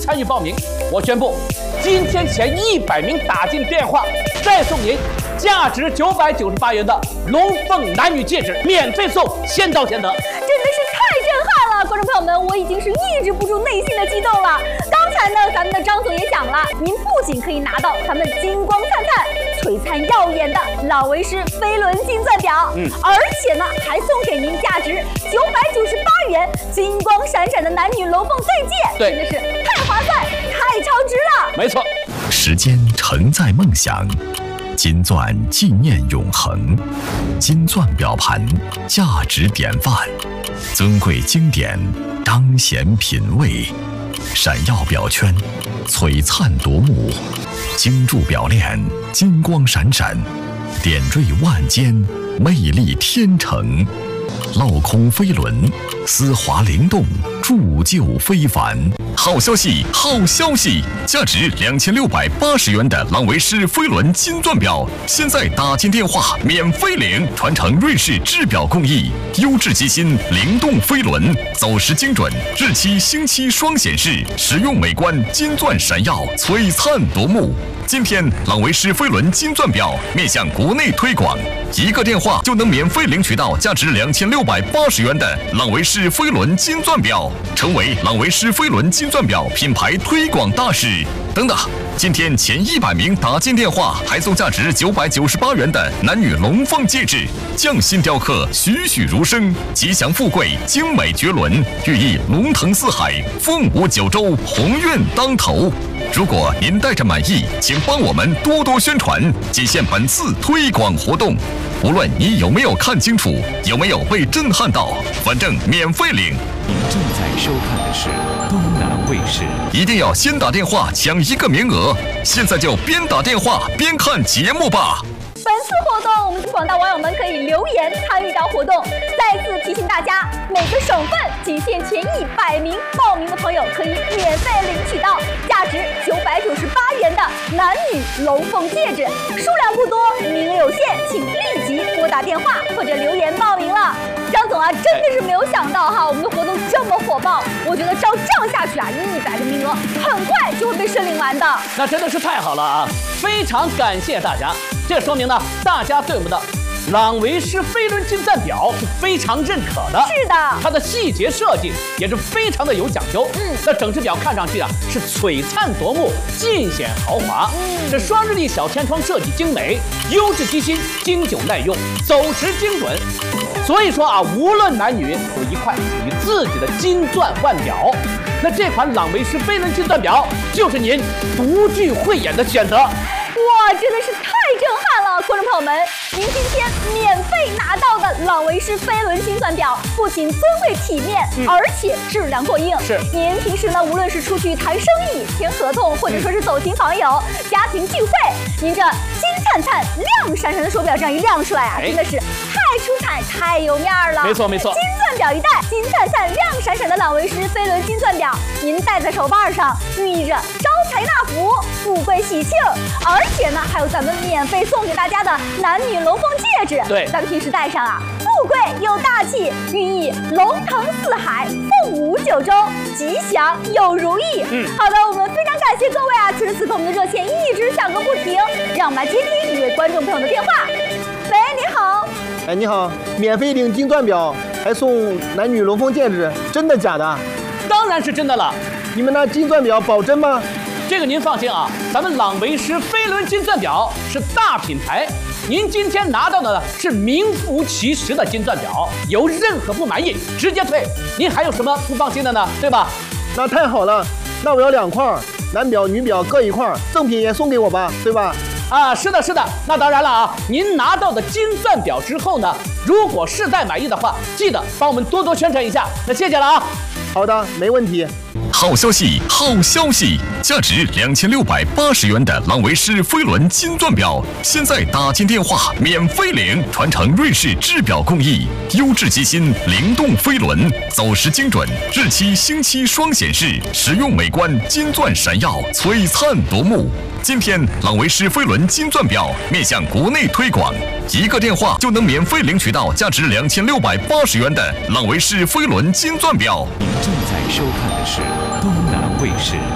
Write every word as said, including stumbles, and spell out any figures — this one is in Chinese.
参与报名。我宣布，今天前一百名打进电话，再送您价值九百九十八元的龙凤男女戒指，免费送，先到先得。 真的是太震撼了，观众朋友们，我已经是抑制不住内心的激动了。刚才呢，咱们的张总也讲了，您不仅可以拿到咱们金光灿灿、璀璨耀眼的朗维诗飞轮金钻表，嗯，而且呢，还送给您价值九百九十八元金光闪闪的男女龙凤钻戒， 对， 真的是太划算、太超值了。 没错， 时间承载梦想，金钻纪念永恒，金钻表盘价值典范，尊贵经典彰显品味，闪耀表圈璀璨夺目，精铸表链金光闪闪，点缀万间，魅力天成。镂空飞轮，丝滑灵动，铸就非凡。好消息，好消息！价值两千六百八十元的朗维诗飞轮金钻表，现在打进电话免费领，传承瑞士制表工艺，优质机芯，灵动飞轮，走时精准，日期星期双显示，实用美观，金钻闪耀，璀璨夺目。今天朗维诗飞轮金钻表面向国内推广，一个电话就能免费领取到价值两千六百八十元的朗维诗飞轮金钻表，成为朗维诗飞轮金钻表品牌推广大使。等等，今天前一百名打进电话，还送价值九百九十八元的男女龙凤戒指，匠心雕刻，栩栩如生，吉祥富贵，精美绝伦，寓意龙腾四海，凤舞九州，鸿运当头。如果您带着满意，请帮我们多多宣传，仅限本次推广活动。无论你有没有看清楚，有没有被震撼到，反正免费领。 你正在收看的是东南卫视。 一定要先打电话抢一个名额，现在就边打电话边看节目吧。 本次活动，我们广大网友们可以留言参与到活动。再次提醒大家，每个省份仅限前一百名报名的朋友可以免费领取到价值九百九十八元的男女龙凤戒指，数量不多，名额有限，请立即拨打电话或者留言报名了。张总啊，真的是没有想到哈，我们的活动这么火爆，我觉得照这样下去啊，一百个名额很快就会被申领完的。 那真的是太好了啊！非常感谢大家，这说明呢，大家对我们的朗维诗飞轮金钻表是非常认可的。 是的， 它的细节设计也是非常的有讲究。嗯，那整只表看上去啊是璀璨夺目，尽显豪华。嗯，这双日历小天窗设计精美，优质机芯，经久耐用，走时精准。所以说啊，无论男女，有一块属于自己的金钻腕表。那这款朗维诗飞轮金钻表就是您独具慧眼的选择。 哇，真的是太震撼了！观众朋友们，您今天免费拿到的朗维诗飞轮金钻表，不仅尊贵体面，嗯、而且质量过硬。 是， 您平时呢，无论是出去谈生意、签合同，或者说是走亲访友、家庭聚会，您这金灿灿、亮闪闪的手表这样一亮出来啊，真的是太出彩、太有面儿了。 没错没错， 金钻表一戴，金灿灿、亮闪闪的朗维诗飞轮金钻表，您戴在手腕上，寓意着招财纳福、富贵喜庆，而且呢，还有咱们免费送给大家的男女龙凤戒指。 对， 咱们平时戴上啊，富贵又大气，寓意龙腾四海，凤舞九州，吉祥又如意。嗯，好的，我们非常感谢各位啊，此时此刻我们的热线一直响个不停，让我们来接听一位观众朋友的电话。喂，你好。 哎，你好，免费领金钻表，还送男女龙凤戒指，真的假的？ 当然是真的了。 你们那金钻表保真吗？ 这个您放心啊，咱们朗维诗飞轮金钻表是大品牌，您今天拿到的是名副其实的金钻表，有任何不满意直接退，您还有什么不放心的呢？对吧？ 那太好了，那我要两块，男表女表各一块，赠品也送给我吧，对吧？ 啊，是的，是的。那当然了啊，您拿到的金钻表之后呢，如果实在满意的话，记得帮我们多多宣传一下。那谢谢了啊。 好的，没问题。 好消息，好消息！价值两千六百八十元的朗维诗飞轮金钻表，现在打进电话免费领，传承瑞士制表工艺，优质机芯，灵动飞轮，走时精准，日期星期双显示，实用美观，金钻闪耀，璀璨夺目。今天朗维诗飞轮金钻表面向国内推广，一个电话就能免费领取到价值两千六百八十元的朗维诗飞轮金钻表。 你正在收看的是东南卫视。